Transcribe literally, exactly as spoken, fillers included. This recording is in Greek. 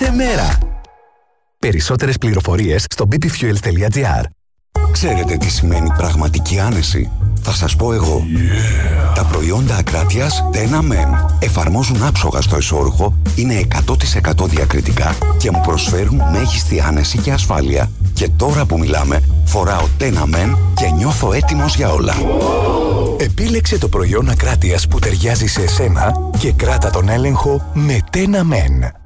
κάθε μέρα. Περισσότερες πληροφορίες στο μπι πι φιουέλ τελεία τζι άρ. Ξέρετε τι σημαίνει πραγματική άνεση? Θα σας πω εγώ. Yeah. Τα προϊόντα Ακράτειας Tena Men εφαρμόζουν άψογα στο εσώρουχο, είναι εκατό τοις εκατό διακριτικά και μου προσφέρουν μέγιστη άνεση και ασφάλεια. Και τώρα που μιλάμε, φοράω Tena Men και νιώθω έτοιμος για όλα. Επίλεξε το προϊόν Ακράτειας που ταιριάζει σε εσένα και κράτα τον έλεγχο με Tena Men.